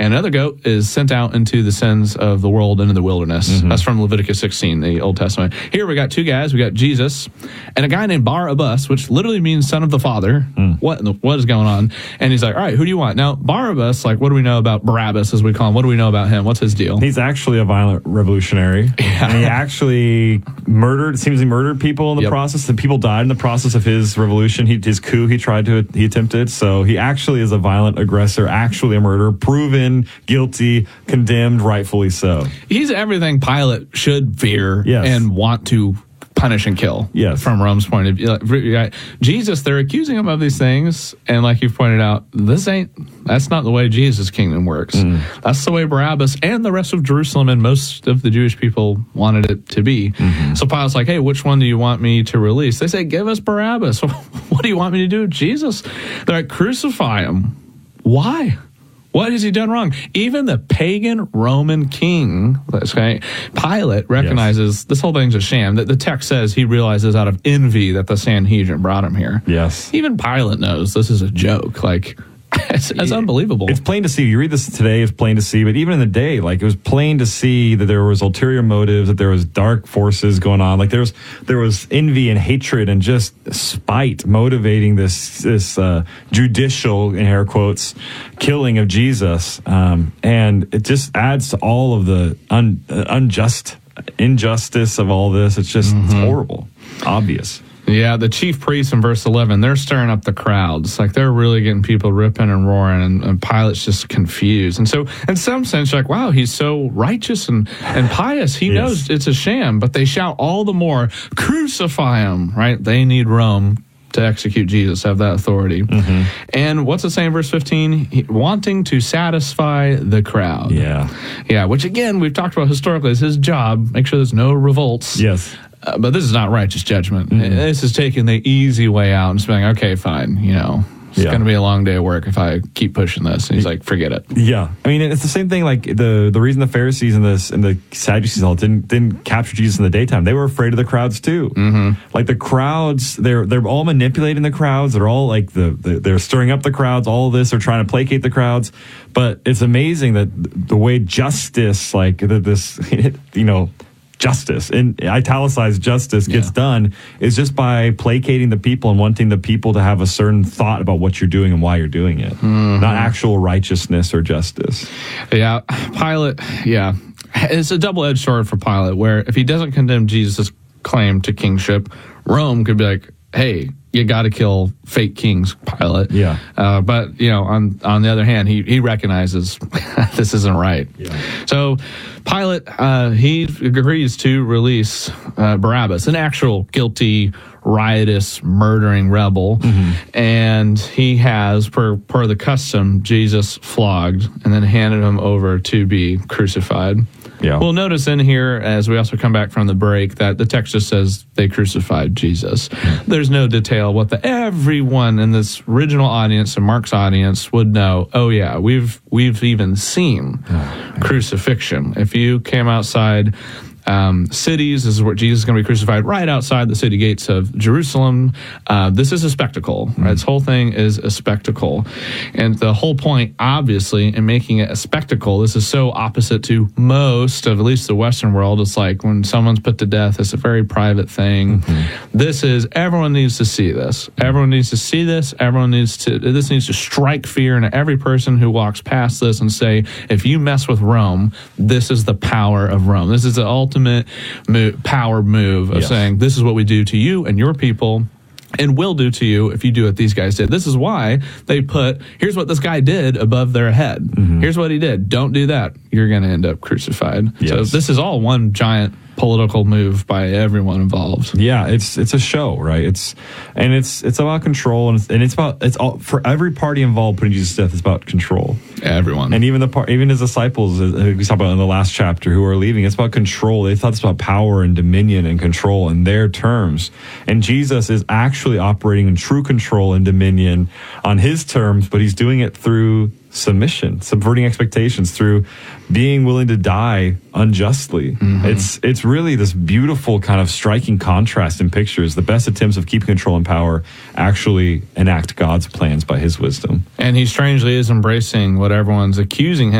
And another goat is sent out into the sins of the world into the wilderness. That's from Leviticus 16, the Old Testament. Here we got two guys. We got Jesus and a guy named Barabbas, which literally means son of the father. What is going on? And he's like, all right, who do you want? Now, Barabbas, like, what do we know about Barabbas, as we call him? What do we know about him? What's his deal? He's actually a violent revolutionary. Yeah. And he actually murdered people in the process, and people died in the process of his revolution. His coup he attempted. So he actually is a violent aggressor, actually a murderer, proven guilty, condemned, rightfully so. He's everything Pilate should fear and want to punish and kill. From Rome's point of view. Jesus, they're accusing him of these things, and like you've pointed out, that's not the way Jesus' kingdom works. That's the way Barabbas and the rest of Jerusalem and most of the Jewish people wanted it to be. So Pilate's like, hey, which one do you want me to release? They say, give us Barabbas. What do you want me to do with Jesus? They're like, crucify him. Why? What has he done wrong? Even the pagan Roman king, Pilate, recognizes this whole thing's a sham. The text says he realizes out of envy that the Sanhedrin brought him here. Even Pilate knows this is a joke. Like, it's unbelievable. It's plain to see. You read this today, it's plain to see. But even in the day, like, it was plain to see that there was ulterior motives, that there was dark forces going on. Like, there was envy and hatred and just spite motivating this judicial, in air quotes, killing of Jesus. And it just adds to all of the injustice of all this. It's just it's horrible. Obvious. Yeah, the chief priests in verse 11, they're stirring up the crowds. Like, they're really getting people ripping and roaring, and Pilate's just confused. And so, in some sense, you're like, wow, he's so righteous and pious. He knows it's a sham, but they shout all the more, crucify him, right? They need Rome to execute Jesus, have that authority. And what's it say in verse 15? Wanting to satisfy the crowd. Yeah, which, again, we've talked about historically, is his job. Make sure there's no revolts. But this is not righteous judgment. This is taking the easy way out and saying, okay, fine, it's going to be a long day of work if I keep pushing this. And he's like, forget it. I mean, it's the same thing. Like, the reason the Pharisees and the Sadducees all didn't capture Jesus in the daytime, they were afraid of the crowds too. Like, the crowds, they're all manipulating the crowds. They're all like they're stirring up the crowds. All of this, they're trying to placate the crowds. But it's amazing that the way justice, like this, justice, in italicized justice, gets done is just by placating the people and wanting the people to have a certain thought about what you're doing and why you're doing it, not actual righteousness or justice. Pilate, it's a double-edged sword for Pilate, where if he doesn't condemn Jesus' claim to kingship, Rome could be like, hey, you got to kill fake kings, Pilate. But, on the other hand, he recognizes this isn't right. So Pilate, he agrees to release Barabbas, an actual guilty, riotous, murdering rebel. And he has, per the custom, Jesus flogged and then handed him over to be crucified. We'll notice in here, as we also come back from the break, that the text just says they crucified Jesus. There's no detail what everyone in this original audience and Mark's audience would know. Oh yeah, we've even seen crucifixion. If you came outside cities, this is where Jesus is going to be crucified, right outside the city gates of Jerusalem. This is a spectacle, right? This whole thing is a spectacle. And the whole point, obviously, in making it a spectacle, this is so opposite to most of at least the Western world. It's like when someone's put to death, it's a very private thing. This is, everyone needs to see this. Everyone needs to see this. This needs to strike fear into every person who walks past this and say, if you mess with Rome, this is the power of Rome. This is the ultimate power move of saying, this is what we do to you and your people, and will do to you if you do what these guys did. This is why they put, here's what this guy did above their head. Here's what he did. Don't do that. You're going to end up crucified. So this is all one giant political move by everyone involved. It's a show, right? It's about control, and it's all for every party involved putting Jesus to death. It's about control. Everyone, and even his disciples, we talk about in the last chapter, who are leaving. It's about control. They thought it's about power and dominion and control in their terms, and Jesus is actually operating in true control and dominion on his terms, but he's doing it through submission, subverting expectations, through being willing to die unjustly. It's really this beautiful kind of striking contrast in pictures. The best attempts of keeping control and power actually enact God's plans by his wisdom. And he strangely is embracing what everyone's accusing him